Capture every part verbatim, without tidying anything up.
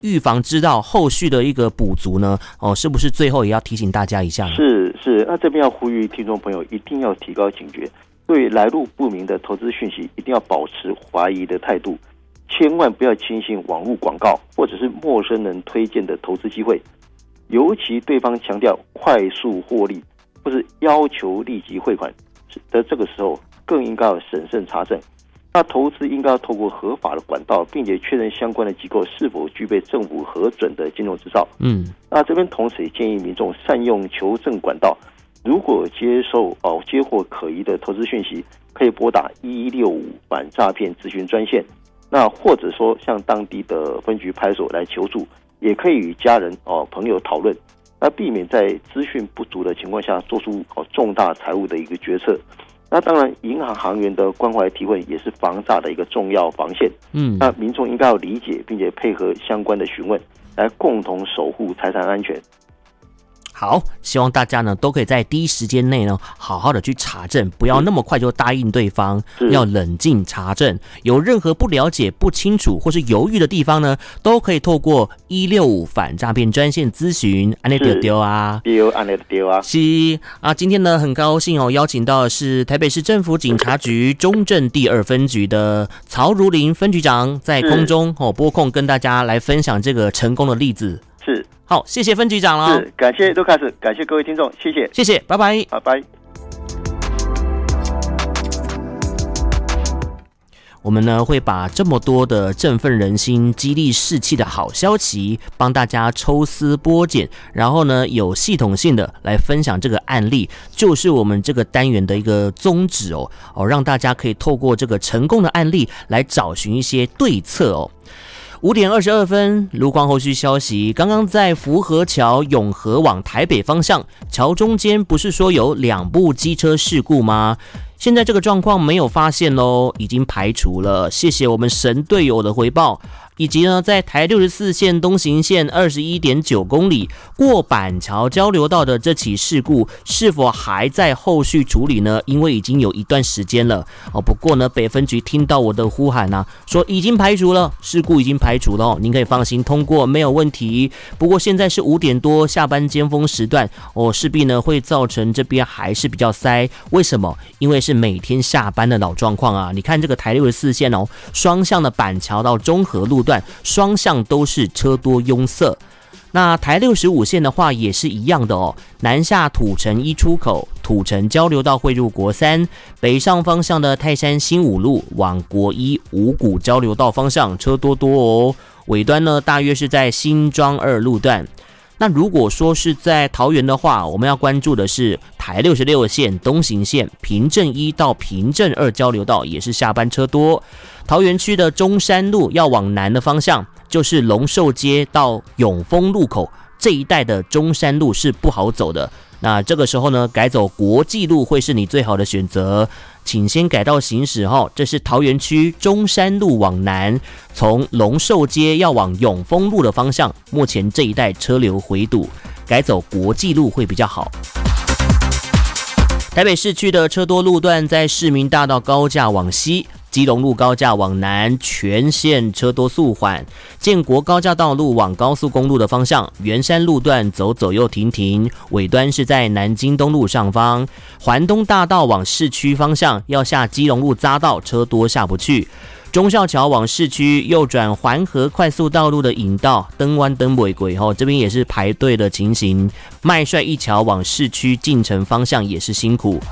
预防知道后续的一个补足呢？哦，是不是最后也要提醒大家一下呢？ 是是，那这边要呼吁听众朋友一定要提高警觉，对来路不明的投资讯息一定要保持怀疑的态度，千万不要轻信网络广告或者是陌生人推荐的投资机会，尤其对方强调快速获利或是要求立即汇款的这个时候，更应该要审慎查证。那投资应该要透过合法的管道，并且确认相关的机构是否具备政府核准的金融执照。嗯，那这边同时也建议民众善用求证管道，如果接受哦接获可疑的投资讯息，可以拨打一一六五反诈骗咨询专线，那或者说向当地的分局派出所来求助，也可以与家人哦朋友讨论，那避免在资讯不足的情况下做出哦重大财务的一个决策。那当然，银行行员的关怀提问也是防诈的一个重要防线。嗯，那民众应该要理解，并且配合相关的询问，来共同守护财产安全。 好，希望大家呢都可以在第一时间内呢好好的去查证，不要那么快就答应对方，要冷静查证。有任何不了解、不清楚或是犹豫的地方呢，都可以透过一六五反诈骗专线咨询。安内丢丢啊， 丢安内丢啊， 是啊。今天呢很高兴哦，邀请到的是台北市政府警察局中正第二分局的曹如林分局长，在空中哦拨空跟大家来分享这个成功的例子。 是。 好，谢谢分局长了。 是，感谢卢卡斯，感谢各位听众，谢谢， 谢谢，拜拜， 拜拜。 我们呢会把这么多的振奋人心、激励士气的好消息，帮大家抽丝剥茧，然后呢有系统性的来分享这个案例，就是我们这个单元的一个宗旨哦哦，让大家可以透过这个成功的案例来找寻一些对策哦。五点二十二分，路况后续消息，刚刚在福和桥永和往台北方向，桥中间不是说有两部机车事故吗？现在这个状况没有发现咯，已经排除了，谢谢我们神队友的回报。以及呢，在台六十四线东行线二十一点九公里过板桥交流道的这起事故，是否还在后续处理呢？因为已经有一段时间了哦。不过呢，北分局听到我的呼喊啊，说已经排除了，事故已经排除了哦，您可以放心通过，没有问题。不过现在是五点多，下班尖峰时段哦，势必呢会造成这边还是比较塞。为什么？因为是每天下班的老状况啊。你看这个台六十四线哦，双向的板桥到中和路段。双向都是车多拥塞。那台六十五线的话也是一样的哦，南下土城一出口，土城交流道汇入国三，北上方向的泰山新五路往国一五股交流道方向车多多哦，尾端呢大约是在新庄二路段。那如果说是在桃园的话，我们要关注的是台六十六线东行线平镇一到平镇二交流道也是下班车多。桃园区的中山路要往南的方向，就是龙寿街到永丰路口这一带的中山路是不好走的。那这个时候呢，改走国际路会是你最好的选择，请先改道行驶哈。这是桃园区中山路往南，从龙寿街要往永丰路的方向，目前这一带车流回堵，改走国际路会比较好。台北市区的车多路段在市民大道高架往西，基隆路高架往南，全线车多速缓；建国高架道路往高速公路的方向，圆山路段走走又停停，尾端是在南京东路上方；环东大道往市区方向，要下基隆路匝道，车多下不去。忠孝桥往市区右转环河快速道路的引道，登湾登尾轨后，这边也是排队的情形。麦帅一桥往市区进城方向也是辛苦。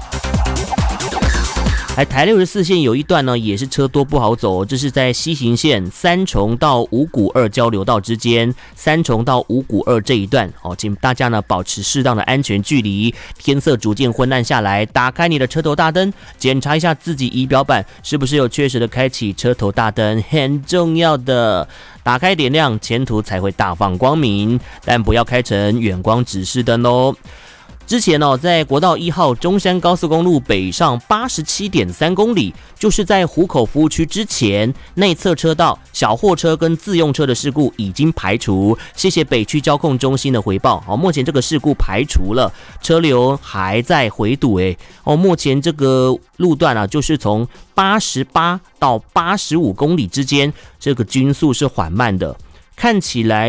而台六十四线有一段呢，也是车多不好走，这是在西行线三重到五股二交流道之间，三重到五股二这一段哦，请大家呢保持适当的安全距离。天色逐渐昏暗下来，打开你的车头大灯，检查一下自己仪表板是不是有确实的开启车头大灯，很重要的。打开点亮，前途才会大放光明，但不要开成远光指示灯哦。之前哦，在国道一号中山高速公路北上八十七点三公里，就是在湖口服务区之前内侧车道，小货车跟自用车的事故已经排除。谢谢北区交控中心的回报。哦，目前这个事故排除了，车流还在回堵诶。哦，目前这个路段啊，就是从八十八到八十五公里之间，这个均速是缓慢的。 看起来